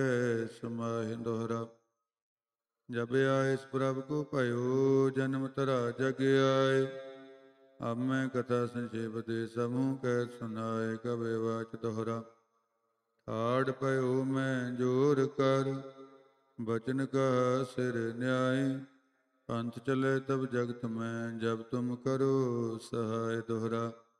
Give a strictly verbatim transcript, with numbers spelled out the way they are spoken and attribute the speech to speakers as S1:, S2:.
S1: समाहि दोहरा। जब आए इस प्रभु को भयो जन्म तरा जग आए। अब मैं कथा संक्षेप दे समूह कह सुनाए कबे वाच दोहरा। ठाड़ पयो मैं जोर कर बचन कहा सिर न्याय। पंथ चले तब जगत में जब तुम करो सहाय दोहरा।